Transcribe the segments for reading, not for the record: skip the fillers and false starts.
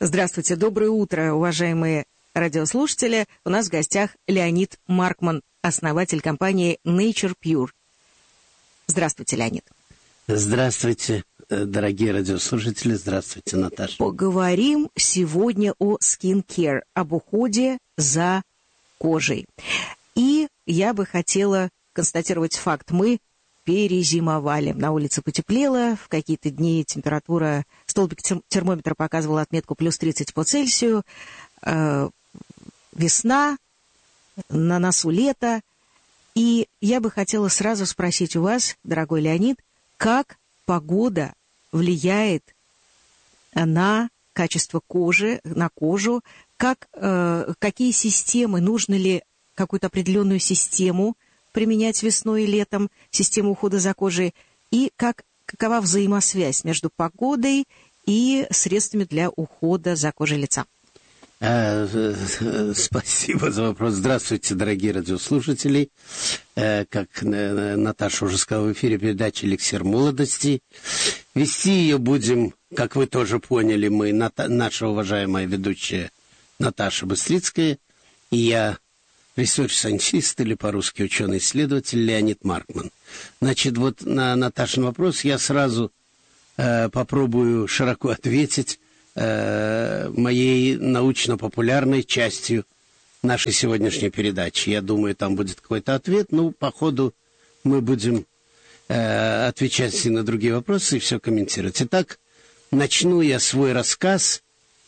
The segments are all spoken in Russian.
Здравствуйте, доброе утро, уважаемые радиослушатели. У нас в гостях Леонид Маркман, основатель компании Nature Pure. Здравствуйте, Леонид. Здравствуйте, дорогие радиослушатели. Здравствуйте, Наташа. Поговорим сегодня о skincare, об уходе за кожей. И я бы хотела констатировать факт. Мы перезимовали. На улице потеплело, в какие-то дни температура, столбик термометра показывал отметку плюс 30 по Цельсию. Весна, на носу лето. И я бы хотела сразу спросить у вас, дорогой Леонид, как погода влияет на качество кожи, на кожу, какие системы, нужно ли какую-то определенную систему применять весной и летом, систему ухода за кожей, и какова взаимосвязь между погодой и средствами для ухода за кожей лица? Спасибо за вопрос. Здравствуйте, дорогие радиослушатели. Как Наташа уже сказала, в эфире передача «Эликсир молодости». Вести ее будем, как вы тоже поняли, мы, наша уважаемая ведущая Наташа Быстрицкая, и я, ресерч-сайентист, или по-русски ученый-исследователь Леонид Маркман. Значит, вот на Наташин вопрос я сразу попробую широко ответить моей научно-популярной частью нашей сегодняшней передачи. Я думаю, там будет какой-то ответ. Ну, по ходу мы будем отвечать и на другие вопросы, и все комментировать. Итак, начну я свой рассказ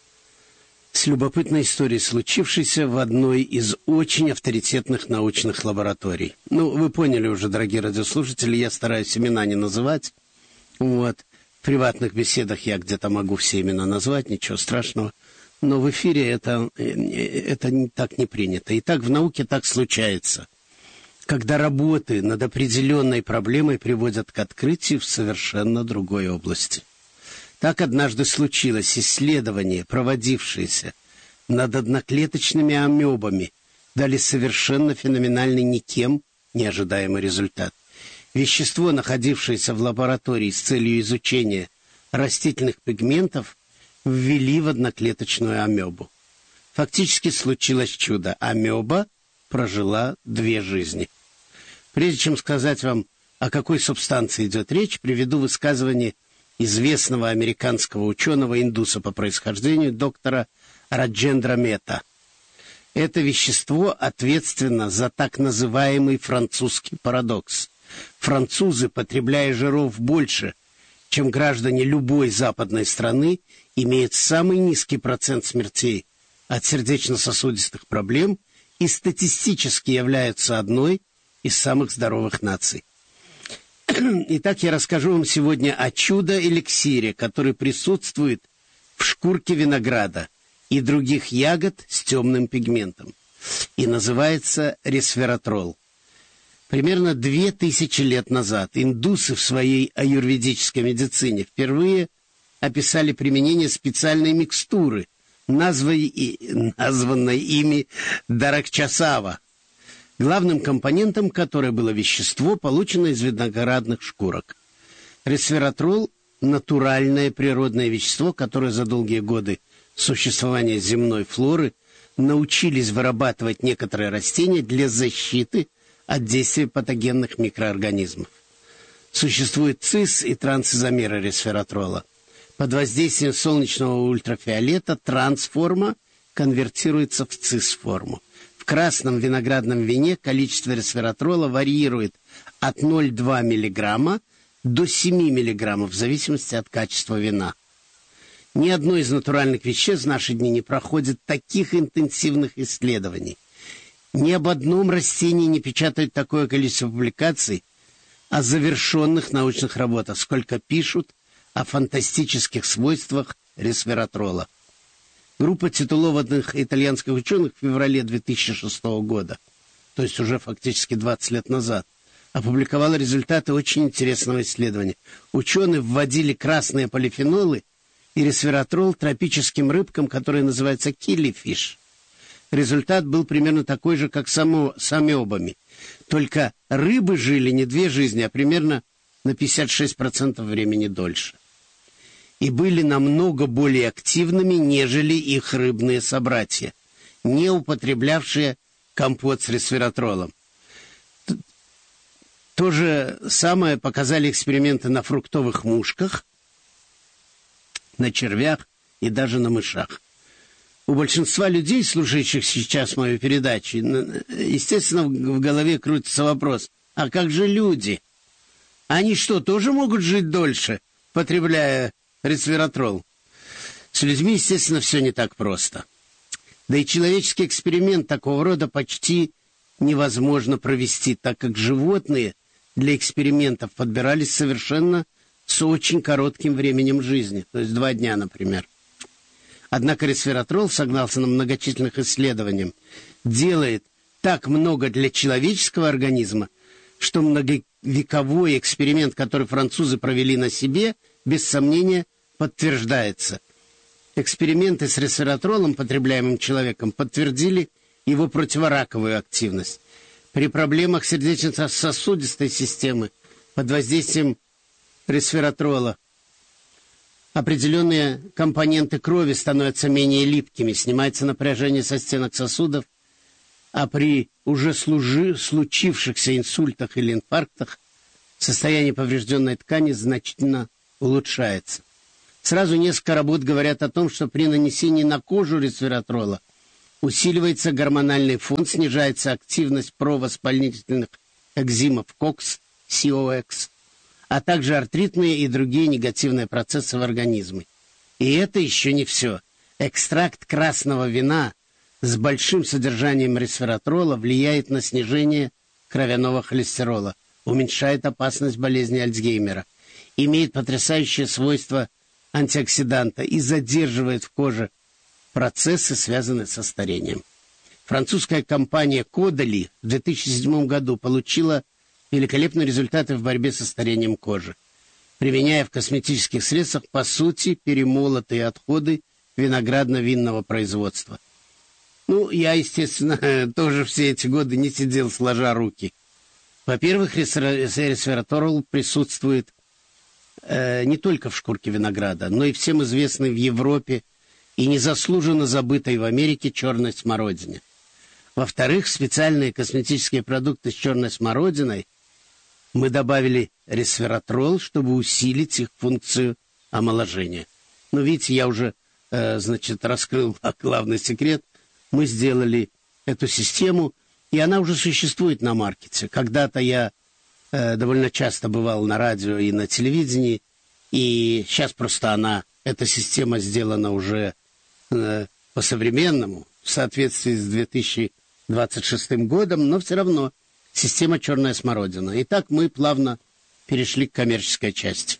с любопытной истории, случившейся в одной из очень авторитетных научных лабораторий. Ну, вы поняли уже, дорогие радиослушатели, я стараюсь имена не называть. Вот. В приватных беседах я где-то могу все имена назвать, ничего страшного. Но в эфире это так не принято. И так в науке так случается, когда работы над определенной проблемой приводят к открытию в совершенно другой области. Так однажды случилось. Исследования, проводившиеся над одноклеточными амебами, дали совершенно феноменальный, никем неожидаемый результат. Вещество, находившееся в лаборатории с целью изучения растительных пигментов, ввели в одноклеточную амебу. Фактически случилось чудо. Амеба прожила 2 жизни. Прежде чем сказать вам, о какой субстанции идет речь, приведу высказывание известного американского ученого-индуса по происхождению доктора Раджендра Мета. Это вещество ответственно за так называемый французский парадокс. Французы, потребляя жиров больше, чем граждане любой западной страны, имеют самый низкий процент смертей от сердечно-сосудистых проблем и статистически являются одной из самых здоровых наций. Итак, я расскажу вам сегодня о чудо-эликсире, который присутствует в шкурке винограда и других ягод с темным пигментом. И называется ресвератрол. Примерно 2000 лет назад индусы в своей аюрведической медицине впервые описали применение специальной микстуры, названной ими даракчасава, главным компонентом которой было вещество, полученное из виноградных шкурок. Ресвератрол – натуральное природное вещество, которое за долгие годы существования земной флоры научились вырабатывать некоторые растения для защиты от действия патогенных микроорганизмов. Существует цис и трансизомеры ресвератрола. Под воздействием солнечного ультрафиолета трансформа конвертируется в цис-форму. В красном виноградном вине количество ресвератрола варьирует от 0,2 мг до 7 мг в зависимости от качества вина. Ни одно из натуральных веществ в наши дни не проходит таких интенсивных исследований. Ни об одном растении не печатают такое количество публикаций о завершенных научных работах, сколько пишут о фантастических свойствах ресвератрола. Группа титулованных итальянских ученых в феврале 2006 года, то есть уже фактически 20 лет назад, опубликовала результаты очень интересного исследования. Ученые вводили красные полифенолы и ресвератрол тропическим рыбкам, которые называются киллифиш. Результат был примерно такой же, как с амебами. Только рыбы жили не 2 жизни, а примерно на 56% времени дольше. и были намного более активными, нежели их рыбные собратья, не употреблявшие компот с ресвератролом. То же самое показали эксперименты на фруктовых мушках, на червях и даже на мышах. У большинства людей, слушающих сейчас мою передачу, естественно, в голове крутится вопрос: а как же люди? Они что, тоже могут жить дольше, потребляя ресвератрол? С людьми, естественно, все не так просто. Да и человеческий эксперимент такого рода почти невозможно провести, так как животные для экспериментов подбирались совершенно с очень коротким временем жизни, то есть 2 дня, например. Однако ресвератрол, согласно многочисленным исследованиям, делает так много для человеческого организма, что многовековой эксперимент, который французы провели на себе, без сомнения подтверждается. Эксперименты с ресвератролом, потребляемым человеком, подтвердили его противораковую активность. При проблемах сердечно-сосудистой системы под воздействием ресвератрола определенные компоненты крови становятся менее липкими, снимается напряжение со стенок сосудов, а при уже случившихся инсультах или инфарктах состояние поврежденной ткани значительно улучшается. Сразу несколько работ говорят о том, что при нанесении на кожу ресвератрола усиливается гормональный фон, снижается активность провоспалительных экзимов COX, а также артритные и другие негативные процессы в организме. И это еще не все. Экстракт красного вина с большим содержанием ресвератрола влияет на снижение кровяного холестерола, уменьшает опасность болезни Альцгеймера, имеет потрясающее свойство антиоксиданта и задерживает в коже процессы, связанные со старением. Французская компания Caudalie в 2007 году получила великолепные результаты в борьбе со старением кожи, применяя в косметических средствах, по сути, перемолотые отходы виноградно-винного производства. Я, естественно, тоже все эти годы не сидел сложа руки. Во-первых, ресвератрол присутствует не только в шкурке винограда, но и всем известной в Европе и незаслуженно забытой в Америке черной смородине. Во-вторых, в специальные косметические продукты с черной смородиной мы добавили ресвератрол, чтобы усилить их функцию омоложения. Видите, я уже, раскрыл главный секрет. Мы сделали эту систему, и она уже существует на маркете. Когда-то я довольно часто бывал на радио и на телевидении, и сейчас просто эта система сделана уже по-современному, в соответствии с 2026 годом, но все равно система «Черная смородина». Итак, мы плавно перешли к коммерческой части.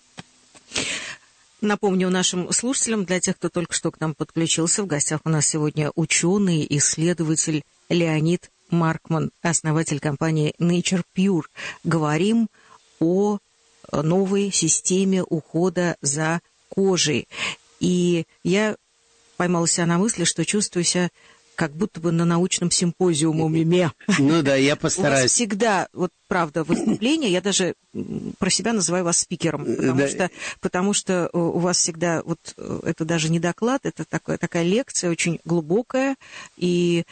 Напомню нашим слушателям, для тех, кто только что к нам подключился, в гостях у нас сегодня ученый, исследователь Леонид Маркман, основатель компании Nature Pure. Говорим о новой системе ухода за кожей. И я поймала себя на мысли, что чувствую себя как будто бы на научном симпозиуме. Я постараюсь. У вас всегда, правда, выступление, я даже про себя называю вас спикером, потому что у вас всегда, это даже не доклад, это такая лекция очень глубокая, и...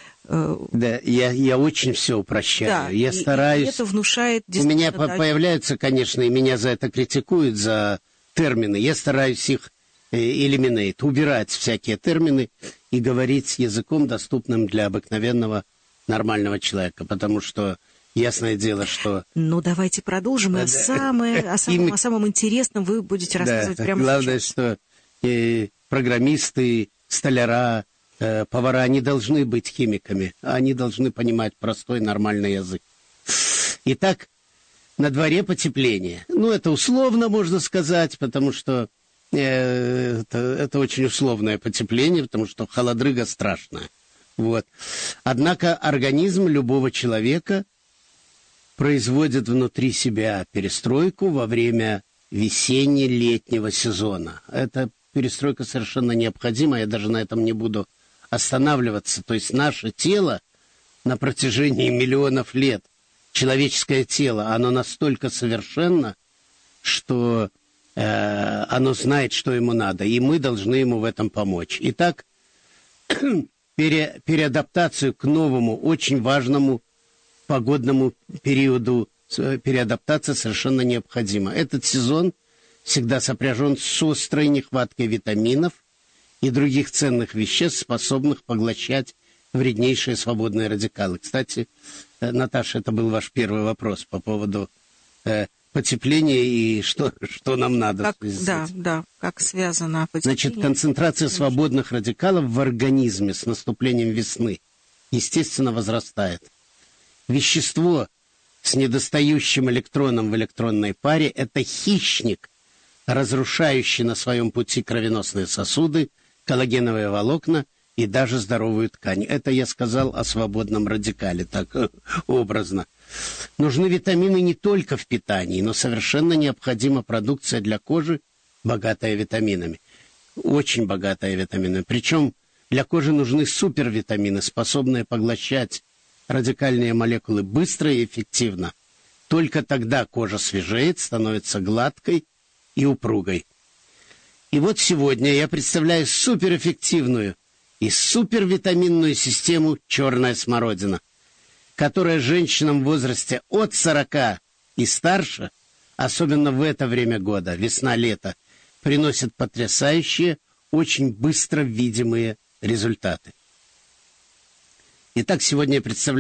я очень все упрощаю, я стараюсь... И это внушает... У меня появляются, конечно, и меня за это критикуют, за термины, я стараюсь их убирать всякие термины и говорить языком, доступным для обыкновенного нормального человека, потому что ясное дело, что... давайте продолжим, о самом интересном вы будете рассказывать прямо главное, сейчас. Что программисты, столяра, повара не должны быть химиками, они должны понимать простой нормальный язык. Итак, на дворе потепление. Это условно можно сказать, потому что это очень условное потепление, потому что холодрыга страшная. Однако организм любого человека производит внутри себя перестройку во время весенне-летнего сезона. Эта перестройка совершенно необходима, я даже на этом не буду останавливаться. То есть наше тело на протяжении миллионов лет, человеческое тело, оно настолько совершенно, что оно знает, что ему надо, и мы должны ему в этом помочь. Итак, переадаптацию к новому, очень важному погодному периоду, переадаптация совершенно необходима. Этот сезон всегда сопряжен с острой нехваткой витаминов и других ценных веществ, способных поглощать вреднейшие свободные радикалы. Кстати, Наташа, это был ваш первый вопрос по поводу потепления и что нам надо. Да, как связано потепление. Значит, концентрация свободных радикалов в организме с наступлением весны, естественно, возрастает. Вещество с недостающим электроном в электронной паре – это хищник, разрушающий на своем пути кровеносные сосуды, коллагеновые волокна и даже здоровую ткань. Это я сказал о свободном радикале, так образно. Нужны витамины не только в питании, но совершенно необходима продукция для кожи, богатая витаминами. Очень богатая витаминами. Причем для кожи нужны супервитамины, способные поглощать радикальные молекулы быстро и эффективно. Только тогда кожа свежеет, становится гладкой и упругой. И вот сегодня я представляю суперэффективную и супервитаминную систему «Черная смородина», которая женщинам в возрасте от 40 и старше, особенно в это время года, весна-лето, приносит потрясающие, очень быстро видимые результаты. Итак, сегодня я представляю